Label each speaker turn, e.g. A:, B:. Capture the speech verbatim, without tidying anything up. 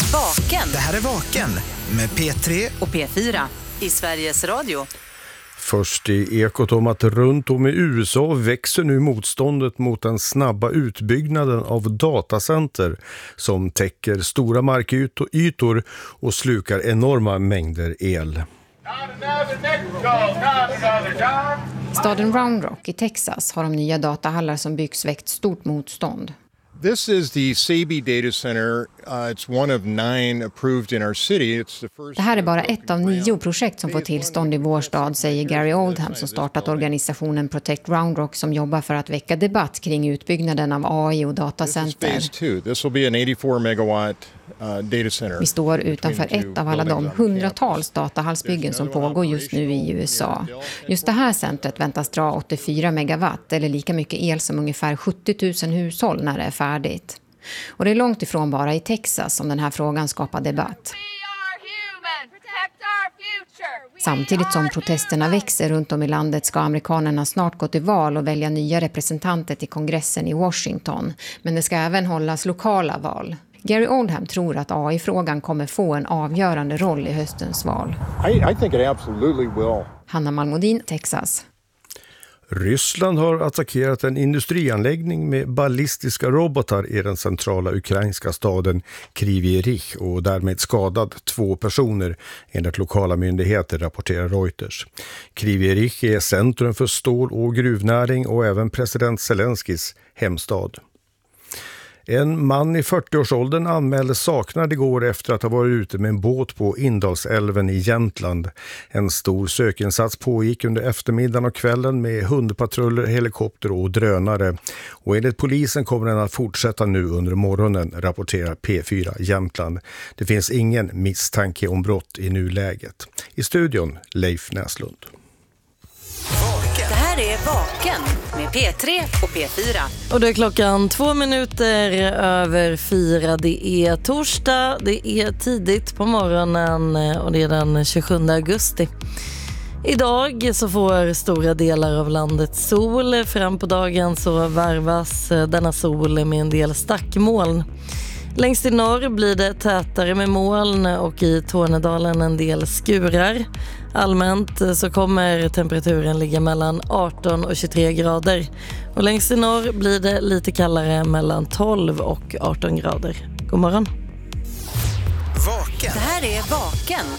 A: Vaken.
B: Det här är Vaken med P tre
A: och P fyra i Sveriges Radio.
C: Först i Ekot om att runt om i U S A växer nu motståndet mot den snabba utbyggnaden av datacenter som täcker stora markytor och slukar enorma mängder el.
D: Staden Round Rock i Texas har de nya datahallar som byggs väckt stort motstånd.
E: This is the Saby Data Center. Uh, it's one of nine approved in our city. It's the first.
D: Det här är bara ett av nio projekt som får tillstånd i vår stad, säger Gary Oldham som startat organisationen Protect Round Rock som jobbar för att väcka debatt kring utbyggnaden av A I och datacenter.
E: This is phase two. This will be an eighty-four megawatt uh, data center.
D: Vi står utanför ett av alla de hundratals datahallsbyggen som pågår just nu i U S A. Just det här centret väntas dra åttiofyra megawatt eller lika mycket el som ungefär sjuttio tusen hushåll när det är färdigt. Och det är långt ifrån bara i Texas som den här frågan skapar debatt. Samtidigt som protesterna växer runt om i landet ska amerikanerna snart gå till val och välja nya representanter till kongressen i Washington. Men det ska även hållas lokala val. Gary Oldham tror att A I-frågan kommer få en avgörande roll i höstens val.
E: I, I think it absolutely will.
D: Hanna Malmodin, Texas.
C: Ryssland har attackerat en industrianläggning med ballistiska robotar i den centrala ukrainska staden Kryvyi Rih och därmed skadat två personer, enligt lokala myndigheter, rapporterar Reuters. Kryvyi Rih är centrum för stål- och gruvnäring och även president Zelenskis hemstad. En man i fyrtioårsåldern anmäldes saknad igår efter att ha varit ute med en båt på Indalsälven i Jämtland. En stor sökinsats pågick under eftermiddagen och kvällen med hundpatruller, helikopter och drönare. Och enligt polisen kommer den att fortsätta nu under morgonen, rapporterar P fyra Jämtland. Det finns ingen misstanke om brott i nuläget. I studion Leif Näslund.
A: Det här är Vaken med P tre och P fyra.
F: Och det är klockan två minuter över fyra. Det är torsdag, det är tidigt på morgonen och det är den tjugosjunde augusti. Idag så får stora delar av landet sol. Fram på dagen så varvas denna sol med en del stackmoln. Längst i norr blir det tätare med moln och i Tornedalen en del skurar. Allmänt så kommer temperaturen ligga mellan arton och tjugotre grader. Och längst i norr blir det lite kallare mellan tolv och arton grader. God morgon.
B: Vaken.
A: Det här är Vaken